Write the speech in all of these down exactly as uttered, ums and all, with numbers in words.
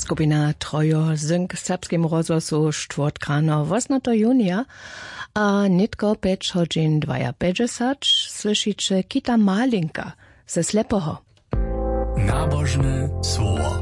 Skupina Trojo zynk serbskim rozhlasu štvrtkrano osmého junia a nitko päť hodín päťdesiat slyšíte Kita Malinka ze Slepoho. Nábožné słowo.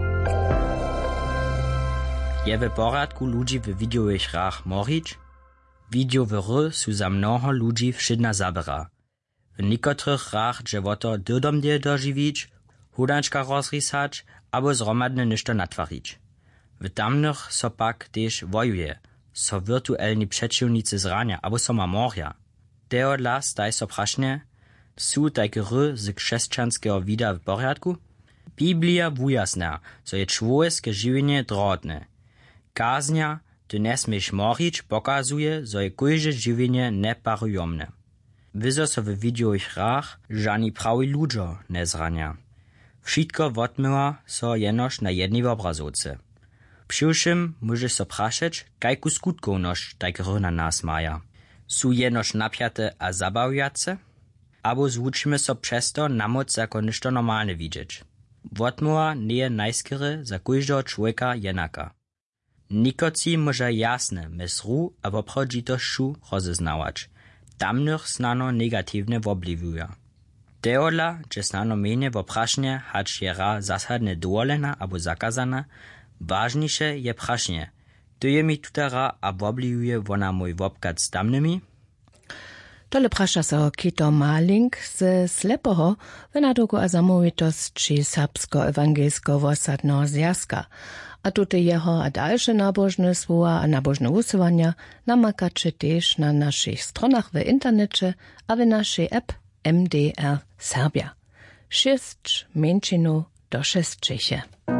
Je w porядku ludzi w videowych hrách morić? Videowe hry sú za mnoho ludzi všedna zabera. W niekotrych hrách dže woto dodom die doživić, hudančka rozrysać, abo zromadne ništo natvarić. W tamnych so pak tež wojuje, so virtuelni przeciwnicy zrania, abo so ma morja. Teodla staj so prašne, sú tajke hry z křesťanského vida v porядku? Biblia wujasna, so je człowieskie żywienie drotne. Kaznia, ty nesmieš morić, pokazuje, so je kojże żywienie neparujomne. Wyzo so w videowych hrách żani prawi ludzo ne zrania. Wszystko wotmyła so jenoż na jednej obrazovce. Přiwšim możesz so praszeć, kajku skutkovność tak hry na nas maja. Sú jenoż napiate a zabawiace? Abo zwučimy so přesto na moc jako ništo normalne widzieć. Wotmyła nie je najskere za kojżego człowieka jenaka. Nikoci może jasne mysru a woprawdzitościu rozeznawać. Tamnych snano negatywne wobliwuje. Teodla, że snano mienie woprasznie, hacz je ra zasadne dowolena abo zakazana, ważniejsze je prasznie. To je mi tutera a wobliwuje wona mój wopkat z tamnymi? Tole prasza so Kito Malink ze Slepoho w nadoku a zamovitosti serbsko-ewangelsko osadného zjazka. A tutaj jeho a dalsze nabożne słowa a nabożne usuwania namakacie też na naszych stronach w internecie a w naszej app M D R Serbia. Sześć mięczinu do sześciu.